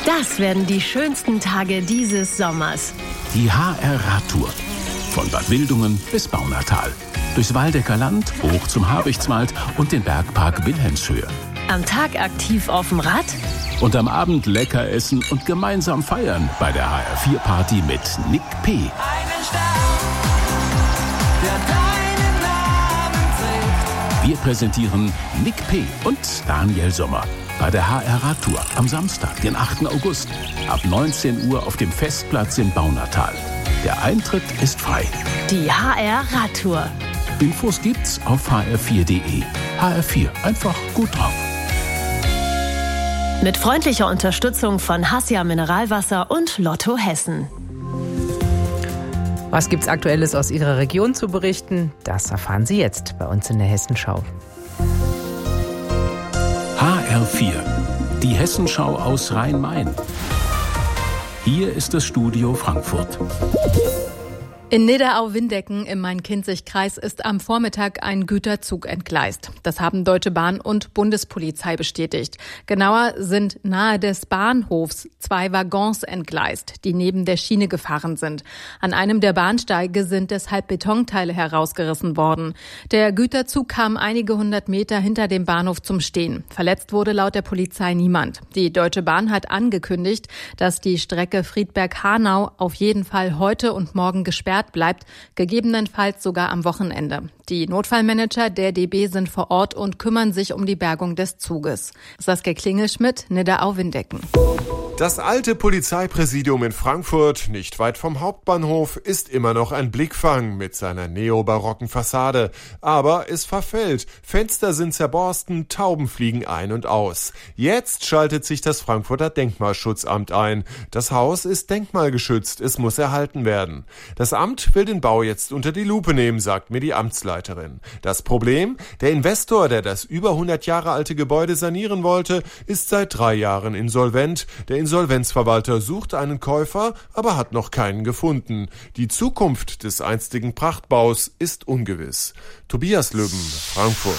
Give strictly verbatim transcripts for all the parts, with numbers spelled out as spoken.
Das werden die schönsten Tage dieses Sommers. Die H R-Radtour. Von Bad Wildungen bis Baunatal. Durchs Waldecker Land, hoch zum Habichtswald und den Bergpark Wilhelmshöhe. Am Tag aktiv auf dem Rad. Und am Abend lecker essen und gemeinsam feiern bei der H R vier Party mit Nick P. Einen Stern, der deinen Namen trägt. Wir präsentieren Nick P. und Daniel Sommer bei der H R-Radtour am Samstag, den achten August, ab neunzehn Uhr auf dem Festplatz in Baunatal. Der Eintritt ist frei. Die H R-Radtour. Infos gibt's auf h r vier punkt de. H R vier, einfach gut drauf. Mit freundlicher Unterstützung von Hassia Mineralwasser und Lotto Hessen. Was gibt's Aktuelles aus Ihrer Region zu berichten? Das erfahren Sie jetzt bei uns in der Hessenschau. H R vier, die Hessenschau aus Rhein-Main. Hier ist das Studio Frankfurt. In Nidderau-Windecken im Main-Kinzig-Kreis ist am Vormittag ein Güterzug entgleist. Das haben Deutsche Bahn und Bundespolizei bestätigt. Genauer sind nahe des Bahnhofs zwei Waggons entgleist, die neben der Schiene gefahren sind. An einem der Bahnsteige sind deshalb Betonteile herausgerissen worden. Der Güterzug kam einige hundert Meter hinter dem Bahnhof zum Stehen. Verletzt wurde laut der Polizei niemand. Die Deutsche Bahn hat angekündigt, dass die Strecke Friedberg-Hanau auf jeden Fall heute und morgen gesperrt bleibt, gegebenenfalls sogar am Wochenende. Die Notfallmanager der D B sind vor Ort und kümmern sich um die Bergung des Zuges. Saskia Klingelschmidt, Nidderau-Windecken. Das alte Polizeipräsidium in Frankfurt, nicht weit vom Hauptbahnhof, ist immer noch ein Blickfang mit seiner neobarocken Fassade. Aber es verfällt. Fenster sind zerborsten, Tauben fliegen ein und aus. Jetzt schaltet sich das Frankfurter Denkmalschutzamt ein. Das Haus ist denkmalgeschützt, es muss erhalten werden. Das Amt will den Bau jetzt unter die Lupe nehmen, sagt mir die Amtsleiterin. Das Problem? Der Investor, der das über hundert Jahre alte Gebäude sanieren wollte, ist seit drei Jahren insolvent. Der Insolvenzverwalter sucht einen Käufer, aber hat noch keinen gefunden. Die Zukunft des einstigen Prachtbaus ist ungewiss. Tobias Lübben, Frankfurt.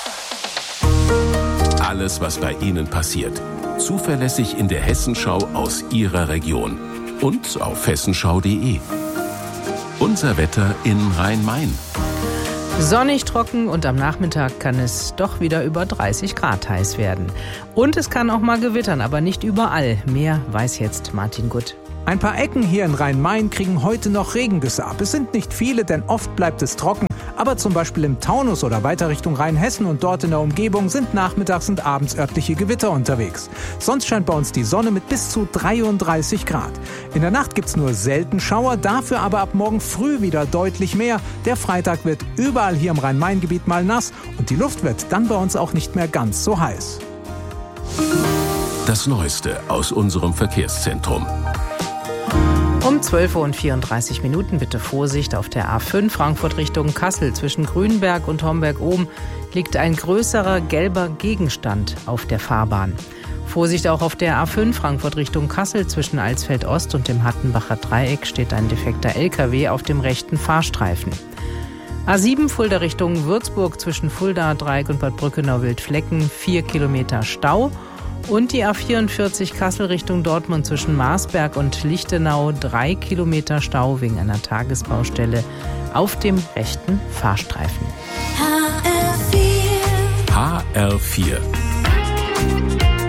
Alles, was bei Ihnen passiert. Zuverlässig in der Hessenschau aus Ihrer Region. Und auf hessenschau punkt de. Unser Wetter in Rhein-Main. Sonnig, trocken und am Nachmittag kann es doch wieder über dreißig Grad heiß werden. Und es kann auch mal gewittern, aber nicht überall. Mehr weiß jetzt Martin Gutt. Ein paar Ecken hier in Rhein-Main kriegen heute noch Regengüsse ab. Es sind nicht viele, denn oft bleibt es trocken. Aber zum Beispiel im Taunus oder weiter Richtung Rheinhessen und dort in der Umgebung sind nachmittags und abends örtliche Gewitter unterwegs. Sonst scheint bei uns die Sonne mit bis zu dreiunddreißig Grad. In der Nacht gibt's nur selten Schauer, dafür aber ab morgen früh wieder deutlich mehr. Der Freitag wird überall hier im Rhein-Main-Gebiet mal nass und die Luft wird dann bei uns auch nicht mehr ganz so heiß. Das Neueste aus unserem Verkehrszentrum. Um zwölf Uhr und vierunddreißig Minuten bitte Vorsicht auf der A fünf Frankfurt Richtung Kassel. Zwischen Grünberg und Homberg-Ohm liegt ein größerer gelber Gegenstand auf der Fahrbahn. Vorsicht auch auf der A fünf Frankfurt Richtung Kassel. Zwischen Alsfeld-Ost und dem Hattenbacher Dreieck steht ein defekter L K W auf dem rechten Fahrstreifen. A sieben Fulda Richtung Würzburg zwischen Fulda Dreieck und Bad Brückenau-Wildflecken vier Kilometer Stau. Und die A vierundvierzig Kassel Richtung Dortmund zwischen Marsberg und Lichtenau drei Kilometer Stau wegen einer Tagesbaustelle auf dem rechten Fahrstreifen. H R vier. H R vier.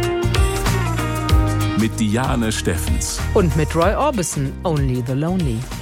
Mit Diane Steffens. Und mit Roy Orbison, Only the Lonely.